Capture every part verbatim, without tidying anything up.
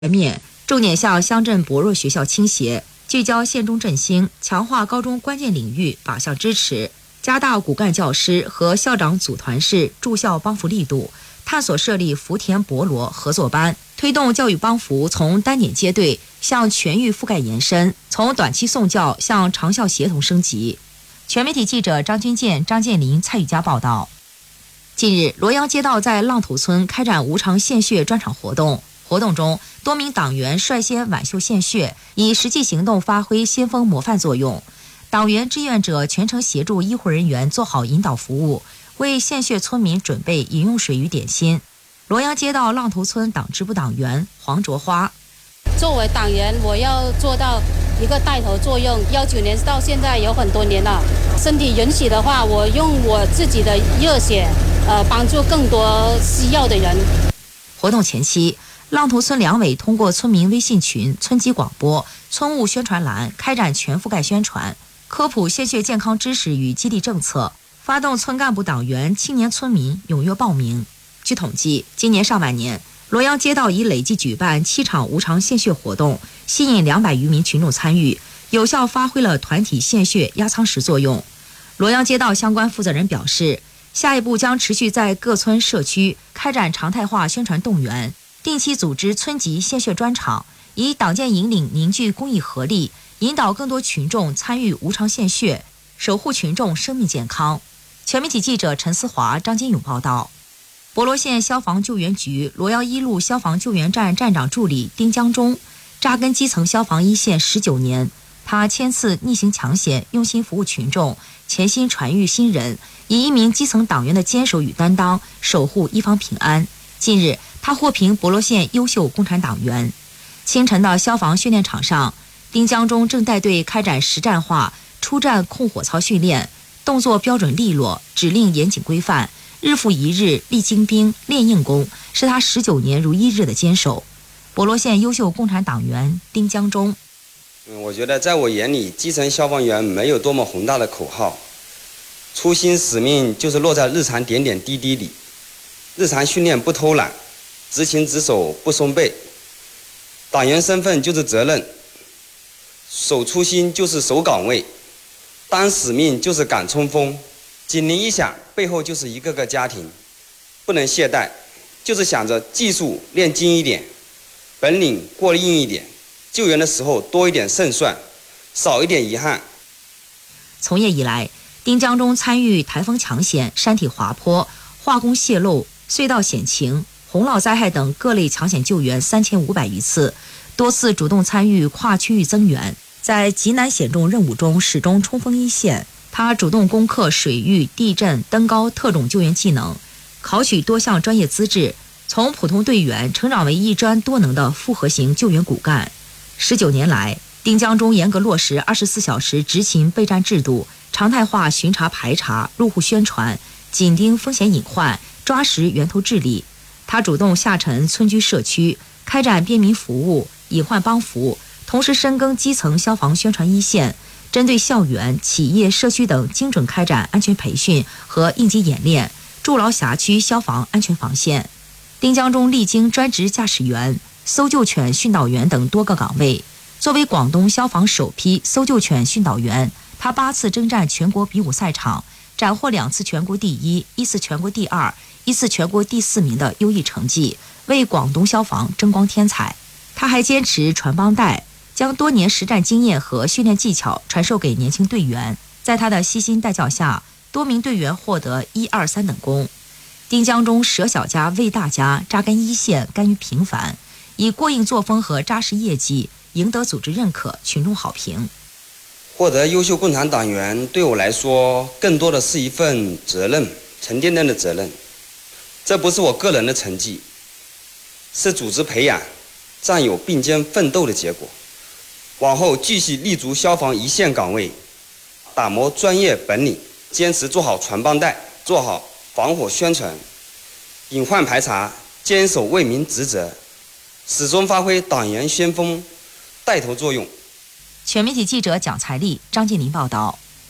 全面，重点向乡镇薄弱学校倾斜，聚焦县中振兴，强化高中关键领域靶向支持，加大骨干教师和校长组团式驻校帮扶力度，探索设立福田博罗合作班，推动教育帮扶从单点接队向全域覆盖延伸，从短期送教向长效协同升级。全媒体记者张军建、张建林、蔡宇佳报道。近日，罗阳街道在浪头村开展无偿献血专场活动。活动中，多名党员率先挽袖献血，以实际行动发挥先锋模范作用。党员志愿者全程协助医护人员做好引导服务，为献血村民准备饮用水与点心。罗阳街道浪头村党支部党员黄卓花： 作为党员，我要做到一个带头作用。幺九年到现在有很多年了，身体允许的话，我用我自己的热血，呃，帮助更多需要的人。 活动前期，浪头村两委通过村民微信群、村级广播、村务宣传栏开展全覆盖宣传，科普献血健康知识与激励政策，发动村干部、党员、青年村民踊跃报名。据统计，今年上半年，罗阳街道已累计举办七场无偿献血活动，吸引两百余名群众参与，有效发挥了团体献血压舱石作用。罗阳街道相关负责人表示，下一步将持续在各村社区开展常态化宣传动员，定期组织村级献血专场，以党建引领凝聚公益合力，引导更多群众参与无偿献血，守护群众生命健康。全媒体记者陈思华、张金勇报道。博罗县消防救援局罗阳一路消防救援站站长助理丁江忠，扎根基层消防一线十九年，他千次逆行抢险，用心服务群众，潜心传育新人，以一名基层党员的坚守与担当，守护一方平安。近日，他获评博罗县优秀共产党员。清晨的消防训练场上，丁江忠正带队开展实战化出战控火操训练，动作标准利落，指令严谨规范，日复一日立精兵练硬功，是他十九年如一日的坚守。博罗县优秀共产党员丁江忠： 我觉得在我眼里，基层消防员没有多么宏大的口号，初心使命就是落在日常点点滴滴里。日常训练不偷懒，执勤职守不松背。党员身份就是责任，守初心就是守岗位，当使命就是敢冲锋。警铃一响，背后就是一个个家庭，不能懈怠，就是想着技术练精一点，本领过硬一点，救援的时候多一点胜算，少一点遗憾。 从业以来，丁江忠参与台风抢险、山体滑坡、化工泄漏、隧道险情、洪涝灾害等各类抢险救援三千五百余次，多次主动参与跨区域增援，在极难险重任务中始终冲锋一线。他主动攻克水域、地震、登高特种救援技能，考取多项专业资质，从普通队员成长为一专多能的复合型救援骨干。十九年来，丁江忠严格落实二十四小时执勤备战制度，常态化巡查排查、入户宣传，紧盯风险隐患，抓实源头治理。他主动下沉村居社区，开展便民服务、隐患帮扶，同时深耕基层消防宣传一线，针对校园、企业、社区等精准开展安全培训和应急演练，筑牢辖区消防安全防线。丁江忠历经专职驾驶员、搜救犬训导员等多个岗位。作为广东消防首批搜救犬训导员，他八次征战全国比武赛场，斩获两次全国第一、一次全国第二、一次全国第四名的优异成绩，为广东消防争光添彩。他还坚持传帮带，将多年实战经验和训练技巧传授给年轻队员。在他的悉心带教下，多名队员获得一二三等功。丁江忠舍小家为大家，扎根一线，甘于平凡，以过硬作风和扎实业绩赢得组织认可、群众好评。 获得优秀共产党员对我来说，更多的是一份责任，沉甸甸的责任。这不是我个人的成绩，是组织培养、战友并肩奋斗的结果。往后继续立足消防一线岗位，打磨专业本领，坚持做好传帮带，做好防火宣传、隐患排查，坚守为民职责，始终发挥党员先锋带头作用。 全媒体记者蒋才丽、张建林报道。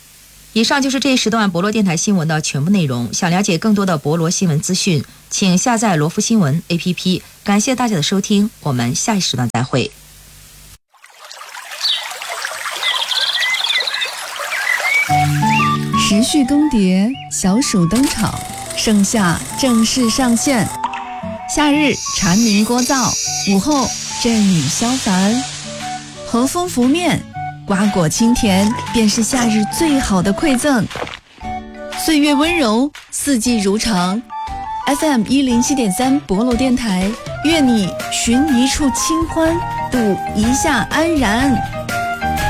以上就是这一时段博罗电台新闻的全部内容。想了解更多的博罗新闻资讯，请下载罗福新闻 A P P。感谢大家的收听，我们下一时段再会。 时序更迭，小暑登场，盛夏正式上线。夏日蝉鸣聒噪，午后阵雨消烦，和风拂面，瓜果清甜，便是夏日最好的馈赠。岁月温柔，四季如常。F M 一零七点三博罗电台，愿你寻一处清欢，度一夏安然。